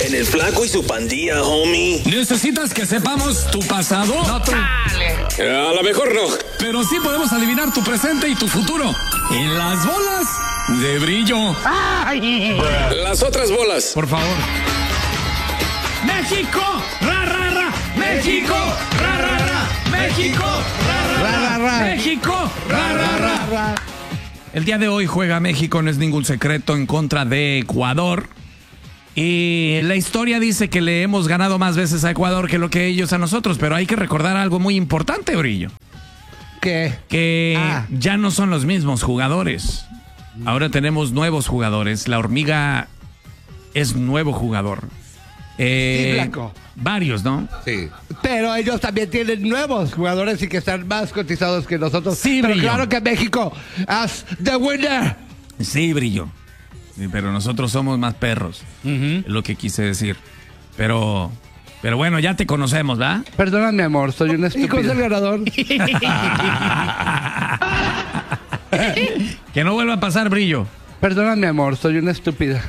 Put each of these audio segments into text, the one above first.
En el Flaco y su Pandilla, homie. ¿Necesitas que sepamos tu pasado? No, tú. A lo mejor no. Pero sí podemos adivinar tu presente y tu futuro. En las bolas de brillo. Las otras bolas. Por favor. ¡México! ¡Ra, ra, ra! ¡México! ¡Ra, ra, ra! ¡México! ¡Ra, ra, ra! ¡México! ¡Ra, ra, ra! El día de hoy juega México, no es ningún secreto, en contra de Ecuador. Y la historia dice que le hemos ganado más veces a Ecuador que lo que ellos a nosotros, pero hay que recordar algo muy importante, Brillo. ¿Qué? Que ya no son los mismos jugadores. Ahora tenemos nuevos jugadores. La Hormiga es nuevo jugador. Sí, Blanco. Varios, ¿no? Sí. Pero ellos también tienen nuevos jugadores y que están más cotizados que nosotros. Sí, pero Brillo. claro que México as the winner. Sí, Brillo. Sí, pero nosotros somos más perros. Es lo que quise decir. Pero bueno, ya te conocemos, ¿verdad? Perdona, mi amor, soy un estúpido. ¿Y con el ganador? Que no vuelva a pasar, Brillo. Perdona, mi amor, soy una estúpida.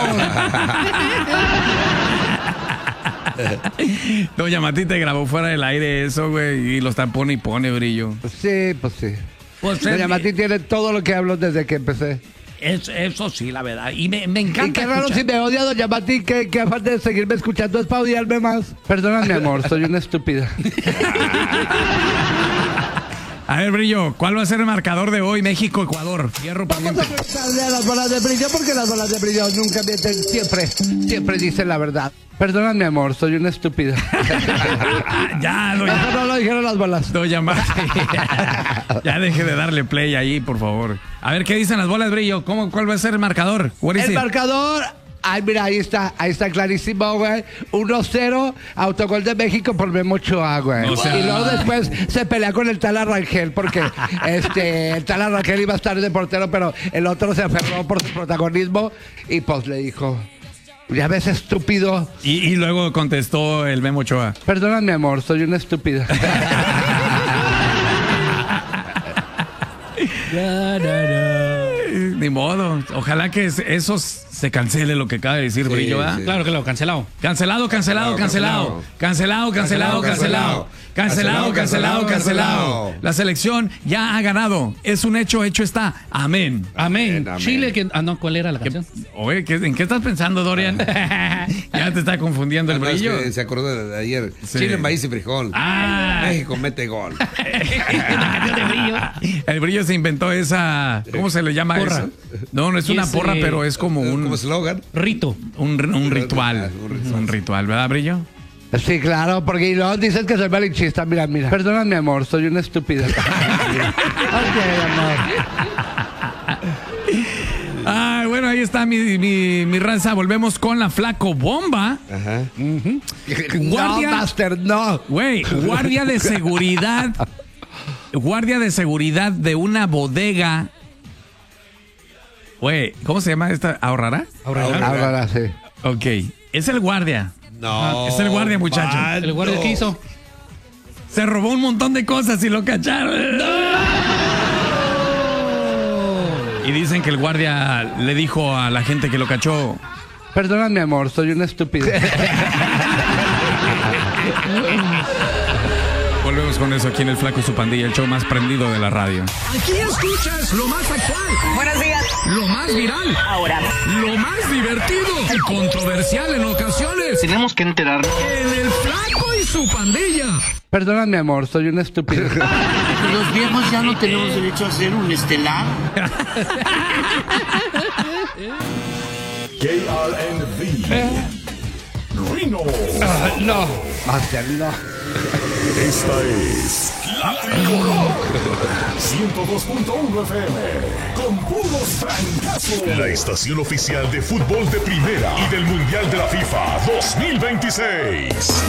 Doña Mati te grabó fuera del aire eso, güey, y los pone y pone, Brillo. Sí, pues sí. Pues Doña Mati tiene todo lo que hablo desde que empecé. Eso sí, la verdad. Y me encanta. Y qué raro escuchar. si me odia Doña Mati, que aparte de seguirme escuchando es para odiarme más. Perdona, mi amor, soy una estúpida. A ver, Brillo, ¿cuál va a ser el marcador de hoy? México-Ecuador. Fierro Vamos pariente. a preguntarle a las bolas de brillo porque las bolas de brillo nunca mienten, siempre dicen la verdad. Perdona, mi amor, soy una estúpida. Ya, doña. Eso no lo dijeron las bolas. Doña Mati. Ya deje de darle play ahí, por favor. A ver, ¿qué dicen las bolas, Brillo? ¿Cuál va a ser el marcador? El marcador... Ay, mira, ahí está clarísimo, güey. 1-0, autogol de México por Memo Ochoa, güey. O sea... Y luego después se pelea con el tal Arrangel porque el tal Arrangel iba a estar de portero, pero el otro se aferró por su protagonismo y pues le dijo, ya ves, estúpido. Y luego contestó el Memo Ochoa. Perdona, mi amor, soy una estúpida. Ni modo. Ojalá que eso se cancele lo que acaba de decir, Brillo, ¿verdad? Sí. Claro que lo cancelado. Cancelado. La selección ya ha ganado. Es un hecho está. Amén. Amén. Amén. Chile, que... Ah, no, ¿cuál era la canción? Oye, ¿en qué estás pensando, Dorian? Ya te está confundiendo el Brillo. Es que se acordó de ayer. Sí. Chile en maíz y frijol. México mete gol. El Brillo se inventó esa... ¿Cómo se le llama Porra. eso? No es una porra, pero es como Como eslogan. Rito. un ritual. Un ritual, ¿verdad, Brillo? Sí, claro, porque no dices que soy malinchista. Mira. Perdona, mi amor, soy una estúpida. Ok, amor. Ay, bueno, ahí está mi raza. Volvemos con la Flaco Bomba. Ajá. Guardia, No, Master, no. güey, guardia de seguridad. Guardia de seguridad de una bodega. Güey, ¿cómo se llama esta? ¿Ahorrará? Ahora sí. Ok, es el guardia. No. Es el guardia, muchacho. ¿El guardia qué hizo? Se robó un montón de cosas y lo cacharon. Y dicen que el guardia le dijo a la gente que lo cachó. Perdona, mi amor, soy una estúpida. Volvemos con eso aquí en El Flaco y su Pandilla, el show más prendido de la radio. Aquí escuchas lo más actual. Buenos días. Lo más viral. Ahora, Lo más divertido y controversial en ocasiones. tenemos que enterarnos. En El Flaco y su Pandilla. Perdona, mi amor, soy una estúpida. Los viejos ya no tenemos derecho a ser un estelar. KRNV. Reno. No, Master, no. Esta es La Tricolor 102.1 FM con puros francazos. La estación oficial de fútbol de primera y del Mundial de la FIFA 2026.